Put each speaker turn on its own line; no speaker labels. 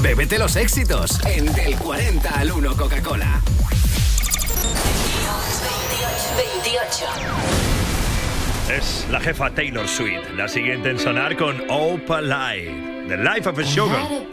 Bébete los éxitos en Del 40 al 1 Coca-Cola.
28.
Es la jefa Taylor Swift, la siguiente en sonar con Opalite, The Life of a Sugar.